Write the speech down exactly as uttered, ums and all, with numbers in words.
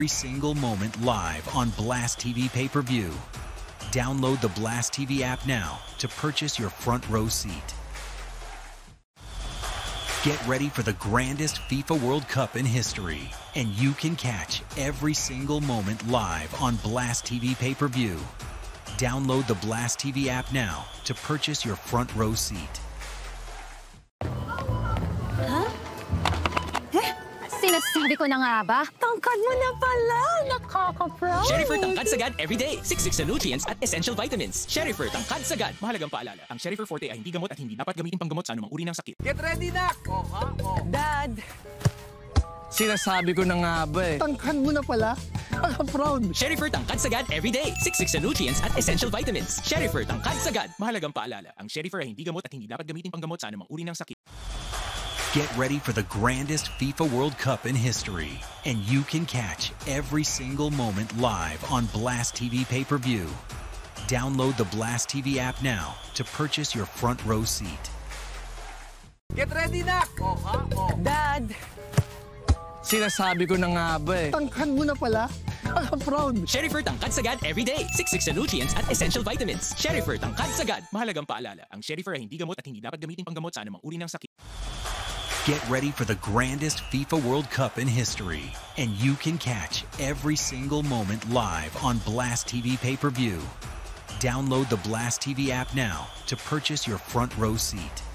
every single moment live on Blast T V pay-per-view. Download the Blast T V app now to purchase your front row seat. Get ready for the grandest FIFA World Cup in history, and you can catch every single moment live on Blast T V pay-per-view. Download the Blast T V app now to purchase your front row seat. Huh? Eh? Sinasabi ko na nga ba? Tangkad mo na pala! Nakaka-proud! Sherifer Tangkad Sagad everyday. Siksik sa nutrients at essential vitamins. Sherifer Tangkad Sagad. Mahalagang paalala, ang Sherifer Forte ay hindi gamot at hindi dapat gamitin panggamot sa anumang uri ng sakit. Get ready, Nak! Oh, ha? Oh. Dad! Sinasabi ko na nga ba eh. Tangkad mo na pala. Nakaka-proud. Sherifer Tangkad Sagad everyday. Siksik sa nutrients at essential vitamins. Sherifer Tangkad Sagad. Mahalagang paalala, ang Sherifer ay hindi gamot at hindi dapat gamitin panggamot sa anumang uri ng sakit. Get ready for the grandest FIFA World Cup in history, and you can catch every single moment live on Blast T V pay-per-view. Download the Blast T V app now to purchase your front row seat. Get ready, Nak! Oh, ha? Oh. Dad! Sinasabi ko na nga ba eh. Tangkad mo na pala. Nakaka-proud. Sherifer Tangkad Sagad everyday. Siksik sa nutrients at essential vitamins. Sherifer Tangkad Sagad. Mahalagang paalala, ang Sherifer ay hindi gamot at hindi dapat gamitin panggamot sa anumang uri ng sakit. Get ready for the grandest FIFA World Cup in history, and you can catch every single moment live on Blast T V pay-per-view. Download the Blast T V app now to purchase your front row seat.